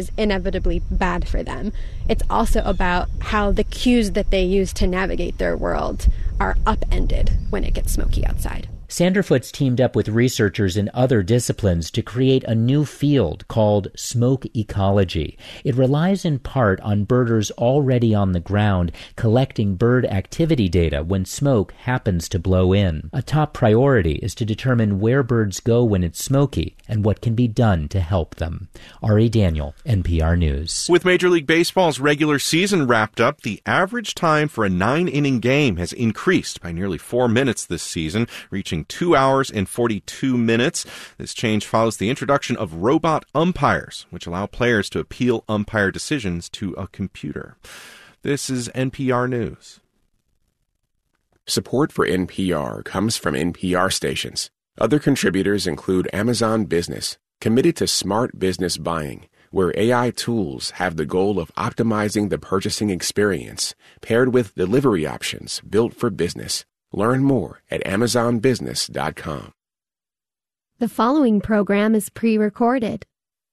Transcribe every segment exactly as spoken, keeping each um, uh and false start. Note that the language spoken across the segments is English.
is inevitably bad for them. It's also about how the cues that they use to navigate their world are upended when it gets smoky outside. Sanderfoot's teamed up with researchers in other disciplines to create a new field called smoke ecology. It relies in part on birders already on the ground collecting bird activity data when smoke happens to blow in. A top priority is to determine where birds go when it's smoky and what can be done to help them. Ari Daniel, N P R News. With Major League Baseball's regular season wrapped up, the average time for a nine-inning game has increased by nearly four minutes this season, reaching two hours and forty-two minutes. This change follows the introduction of robot umpires, which allow players to appeal umpire decisions to a computer. This is N P R News. Support for N P R comes from N P R stations. Other contributors include Amazon Business, committed to smart business buying, where A I tools have the goal of optimizing the purchasing experience, paired with delivery options built for business. Learn more at amazon business dot com. The following program is pre-recorded.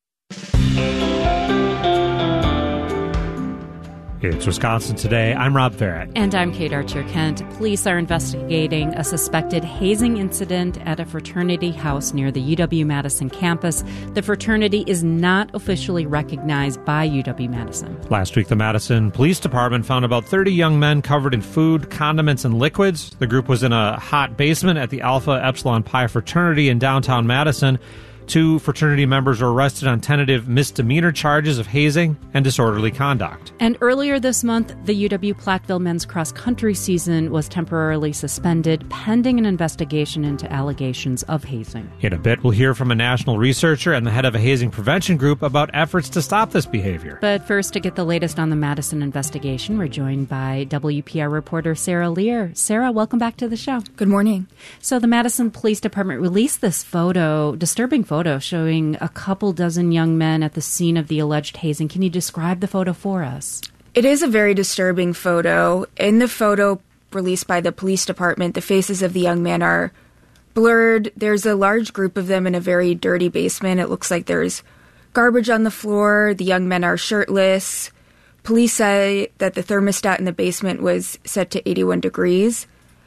It's Wisconsin Today. I'm Rob Farrett. And I'm Kate Archer-Kent. Police are investigating a suspected hazing incident at a fraternity house near the U W-Madison campus. The fraternity is not officially recognized by U W-Madison. Last week, the Madison Police Department found about thirty young men covered in food, condiments, and liquids. The group was in a hot basement at the Alpha Epsilon Pi fraternity in downtown Madison. Two fraternity members were arrested on tentative misdemeanor charges of hazing and disorderly conduct. And earlier this month, the U W-Platteville men's cross-country season was temporarily suspended, pending an investigation into allegations of hazing. In a bit, we'll hear from a national researcher and the head of a hazing prevention group about efforts to stop this behavior. But first, to get the latest on the Madison investigation, we're joined by W P R reporter Sarah Lear. Sarah, welcome back to the show. Good morning. So the Madison Police Department released this photo, disturbing photo, Photo showing a couple dozen young men at the scene of the alleged hazing. Can you describe the photo for us? It is a very disturbing photo. In the photo released by the police department, the faces of the young men are blurred. There's a large group of them in a very dirty basement. It looks like there's garbage on the floor. The young men are shirtless. Police say that the thermostat in the basement was set to eighty-one degrees.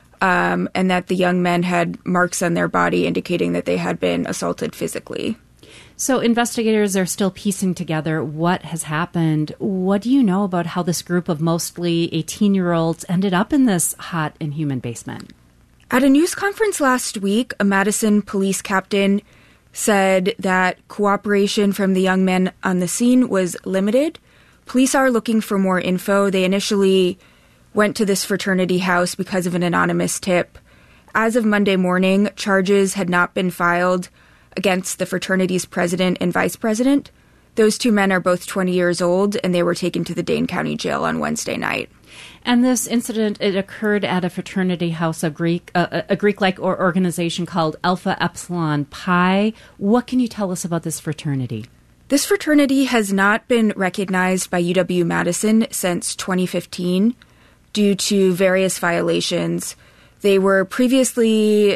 Um, and that the young men had marks on their body indicating that they had been assaulted physically. So investigators are still piecing together what has happened. What do you know about how this group of mostly eighteen-year-olds ended up in this hot, inhuman basement? At a news conference last week, a Madison police captain said that cooperation from the young men on the scene was limited. Police are looking for more info. They initially went to this fraternity house because of an anonymous tip. As of Monday morning, charges had not been filed against the fraternity's president and vice president. Those two men are both twenty years old, and they were taken to the Dane County Jail on Wednesday night. And this incident, it occurred at a fraternity house, a Greek, uh, a Greek-like or organization called Alpha Epsilon Pi. What can you tell us about this fraternity? This fraternity has not been recognized by U W-Madison since twenty fifteen. Due to various violations. They were previously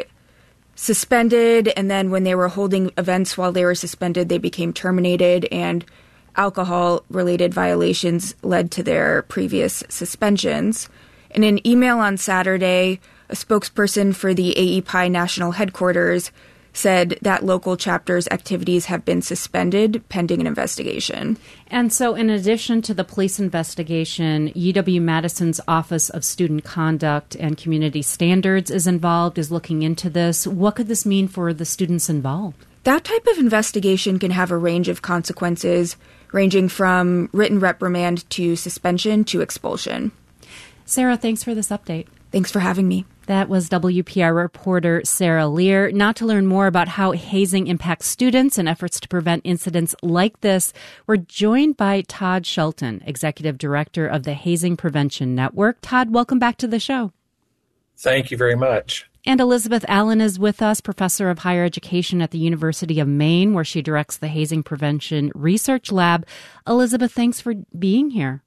suspended, and then when they were holding events while they were suspended, they became terminated, and alcohol-related violations led to their previous suspensions. In an email on Saturday, a spokesperson for the A E Pi national headquarters said that local chapter's activities have been suspended pending an investigation. And so in addition to the police investigation, U W-Madison's Office of Student Conduct and Community Standards is involved, is looking into this. What could this mean for the students involved? That type of investigation can have a range of consequences, ranging from written reprimand to suspension to expulsion. Sarah, thanks for this update. Thanks for having me. That was W P R reporter Sarah Lear. Now to learn more about how hazing impacts students and efforts to prevent incidents like this, we're joined by Todd Shelton, Executive Director of the Hazing Prevention Network. Todd, welcome back to the show. Thank you very much. And Elizabeth Allen is with us, Professor of Higher Education at the University of Maine, where she directs the Hazing Prevention Research Lab. Elizabeth, thanks for being here.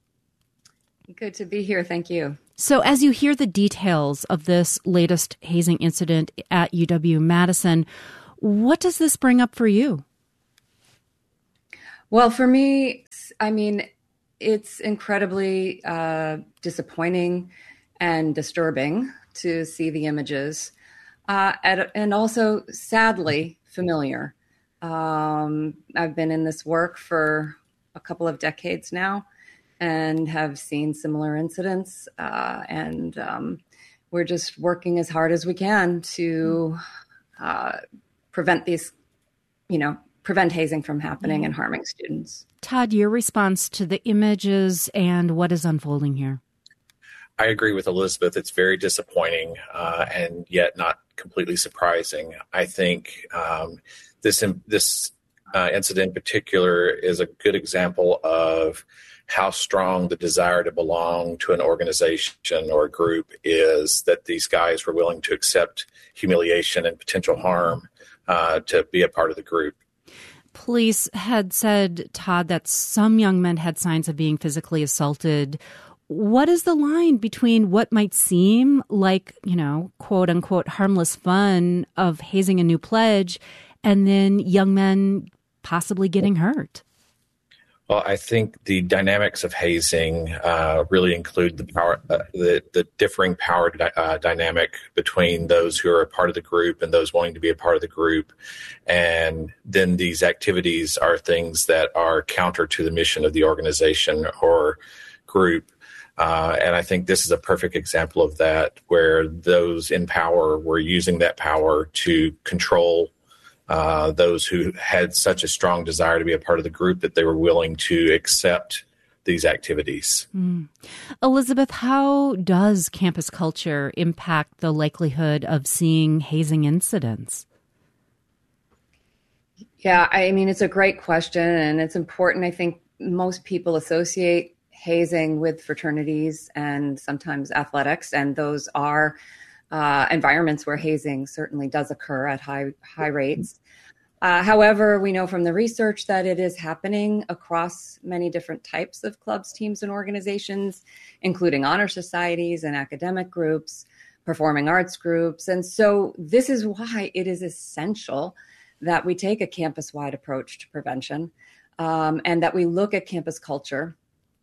Good to be here. Thank you. So as you hear the details of this latest hazing incident at U W-Madison, what does this bring up for you? Well, for me, I mean, it's incredibly uh, disappointing and disturbing to see the images, uh, and, and also sadly familiar. Um, I've been in this work for a couple of decades now and have seen similar incidents, uh, and um, we're just working as hard as we can to uh, prevent these, you know, prevent hazing from happening and harming students. Todd, your response to the images and what is unfolding here? I agree with Elizabeth. It's very disappointing uh, and yet not completely surprising. I think um, this this uh, incident in particular is a good example of how strong the desire to belong to an organization or a group is, that these guys were willing to accept humiliation and potential harm uh, to be a part of the group. Police had said, Todd, that some young men had signs of being physically assaulted. What is the line between what might seem like, you know, quote unquote, harmless fun of hazing a new pledge and then young men possibly getting hurt? Well, I think the dynamics of hazing uh, really include the power, uh, the the differing power di- uh, dynamic between those who are a part of the group and those wanting to be a part of the group, and then these activities are things that are counter to the mission of the organization or group. Uh, and I think this is a perfect example of that, where those in power were using that power to control Uh, those who had such a strong desire to be a part of the group that they were willing to accept these activities. Mm. Elizabeth, how does campus culture impact the likelihood of seeing hazing incidents? Yeah, I mean, it's a great question, and it's important. I think most people associate hazing with fraternities and sometimes athletics, and those are uh, environments where hazing certainly does occur at high high rates. Uh, however, we know from the research that it is happening across many different types of clubs, teams, and organizations, including honor societies and academic groups, performing arts groups. And so this is why it is essential that we take a campus-wide approach to prevention, um, and that we look at campus culture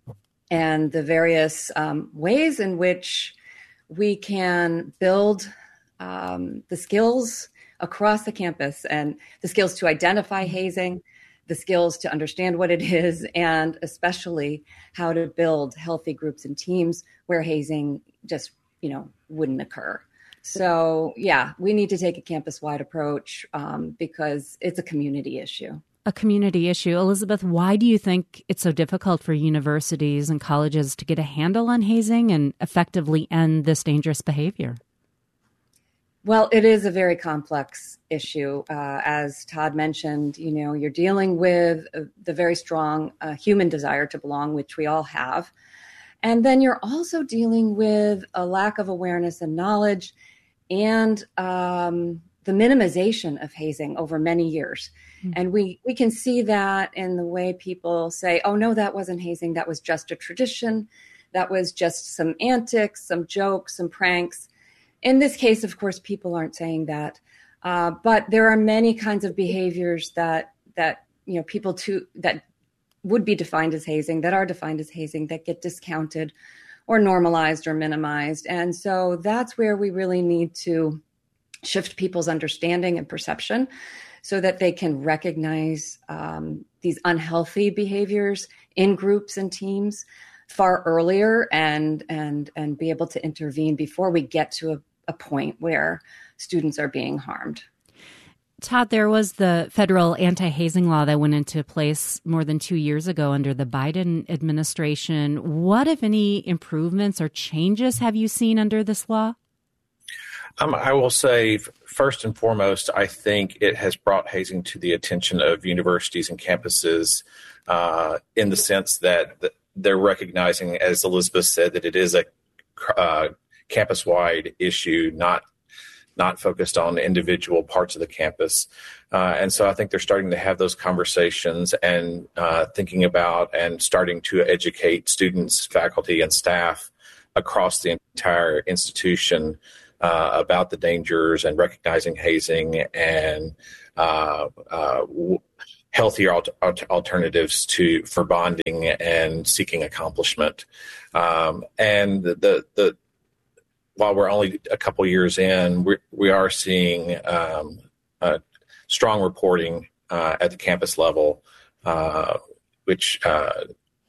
and the various um, ways in which we can build um, the skills across the campus, and the skills to identify hazing, the skills to understand what it is, and especially how to build healthy groups and teams where hazing just, you know, wouldn't occur. So, yeah, we need to take a campus-wide approach um, because it's a community issue. A community issue. Elizabeth, why do you think it's so difficult for universities and colleges to get a handle on hazing and effectively end this dangerous behavior? Well, it is a very complex issue. Uh, as Todd mentioned, you know, you're dealing with uh, the very strong uh, human desire to belong, which we all have. And then you're also dealing with a lack of awareness and knowledge and um, the minimization of hazing over many years. Mm-hmm. And we, we can see that in the way people say, oh, no, that wasn't hazing. That was just a tradition. That was just some antics, some jokes, some pranks. In this case, of course, people aren't saying that, uh, but there are many kinds of behaviors that that you know people to that would be defined as hazing, that are defined as hazing, that get discounted, or normalized or minimized, and so that's where we really need to shift people's understanding and perception, so that they can recognize um, these unhealthy behaviors in groups and teams far earlier, and and and be able to intervene before we get to a, a point where students are being harmed. Todd, there was the federal anti-hazing law that went into place more than two years ago under the Biden administration. What, if any, improvements or changes have you seen under this law? Um, I will say, first and foremost, I think it has brought hazing to the attention of universities and campuses uh, in the sense that the, they're recognizing, as Elizabeth said, that it is a uh, campus-wide issue, not not focused on individual parts of the campus. Uh, and so I think they're starting to have those conversations and uh, thinking about and starting to educate students, faculty, and staff across the entire institution uh, about the dangers and recognizing hazing and uh, uh, w- healthier al- alternatives to for bonding and seeking accomplishment. Um, and the, the the while we're only a couple years in, we we are seeing um, uh, strong reporting uh, at the campus level, uh, which uh,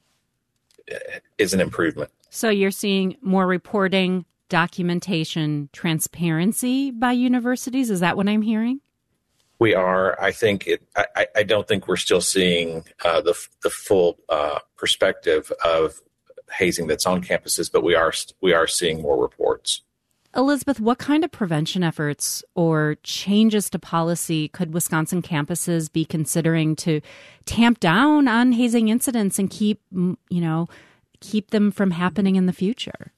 is an improvement. So you're seeing more reporting, documentation, transparency by universities. Is that what I'm hearing? We are. I think it. I, I don't think we're still seeing uh, the the full uh, perspective of hazing that's on campuses, but we are we are seeing more reports. Elizabeth, what kind of prevention efforts or changes to policy could Wisconsin campuses be considering to tamp down on hazing incidents and keep you know keep them from happening in the future?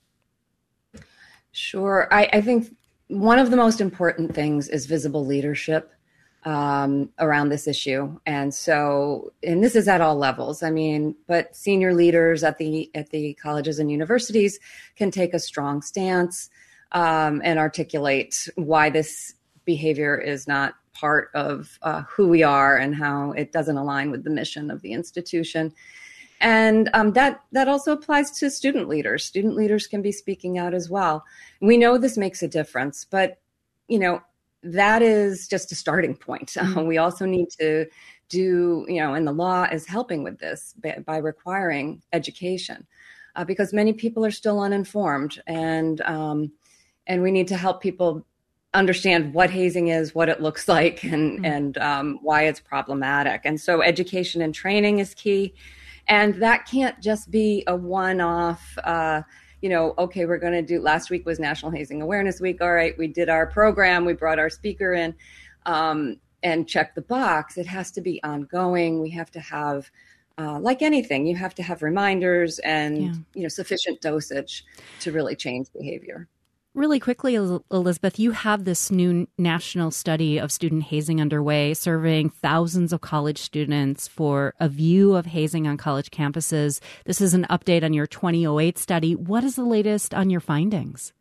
Sure. I, I think one of the most important things is visible leadership um, around this issue. And so, and this is at all levels. I mean, but senior leaders at the at the colleges and universities can take a strong stance um, and articulate why this behavior is not part of uh, who we are and how it doesn't align with the mission of the institution. And um, that that also applies to student leaders. Student leaders can be speaking out as well. We know this makes a difference, but, you know, that is just a starting point. Mm-hmm. Uh, we also need to do, you know, and the law is helping with this by, by requiring education uh, because many people are still uninformed. And, um, and we need to help people understand what hazing is, what it looks like, and, mm-hmm. and um, why it's problematic. And so education and training is key. And that can't just be a one-off, uh, you know, okay, we're going to do, last week was National Hazing Awareness Week. All right, we did our program, we brought our speaker in um, and checked the box. It has to be ongoing. We have to have, uh, like anything, you have to have reminders and, yeah. you know, sufficient dosage to really change behavior. Really quickly, Elizabeth, you have this new national study of student hazing underway, surveying thousands of college students for a view of hazing on college campuses. This is an update on your twenty oh eight study. What is the latest on your findings?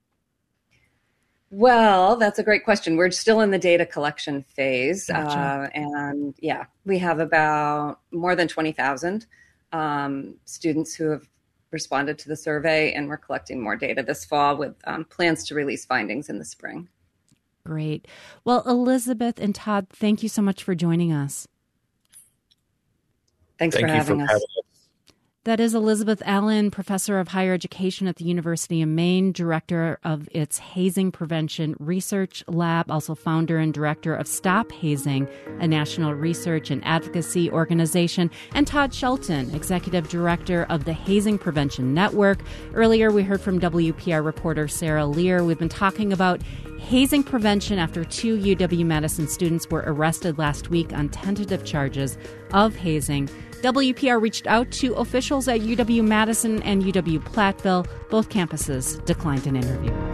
Well, that's a great question. We're still in the data collection phase. Gotcha. Uh, and yeah, we have about more than twenty thousand um, students who have responded to the survey, and we're collecting more data this fall with um, plans to release findings in the spring. Great. Well, Elizabeth and Todd, thank you so much for joining us. Thanks thank for having for us. Having us. That is Elizabeth Allen, professor of higher education at the University of Maine, director of its Hazing Prevention Research Lab, also founder and director of Stop Hazing, a national research and advocacy organization, and Todd Shelton, executive director of the Hazing Prevention Network. Earlier, we heard from W P R reporter Sarah Lear. We've been talking about hazing prevention after two U W-Madison students were arrested last week on tentative charges of hazing. W P R reached out to officials at U W-Madison and U W-Platteville. Both campuses declined an interview.